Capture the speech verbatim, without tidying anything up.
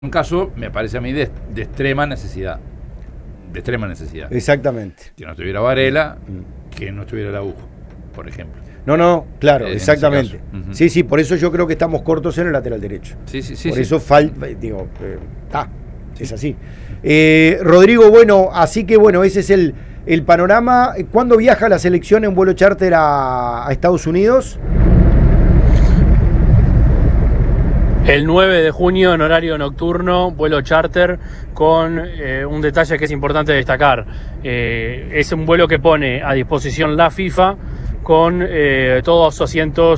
un caso, me parece a mí, de, de extrema necesidad. De extrema necesidad. Exactamente. Que no estuviera Varela, mm. que no estuviera la U, por ejemplo. No, no, claro, eh, exactamente. Uh-huh. Sí, sí, por eso yo creo que estamos cortos en el lateral derecho. Sí, sí, sí. Por sí. eso falta, digo, está, eh, es así. Eh, Rodrigo, bueno, así que bueno, ese es el, el panorama. ¿Cuándo viaja la selección en vuelo charter a, a Estados Unidos? El nueve de junio en horario nocturno, vuelo charter, con eh, un detalle que es importante destacar. Eh, es un vuelo que pone a disposición la FIFA con eh, todos sus asientos